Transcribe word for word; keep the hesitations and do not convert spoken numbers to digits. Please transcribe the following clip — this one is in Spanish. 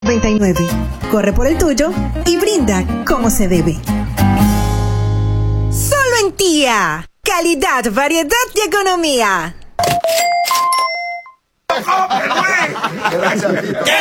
noventa y nueve. Corre por el tuyo y brinda como se debe. Solo en Tía. Calidad, variedad y economía. ¿Qué?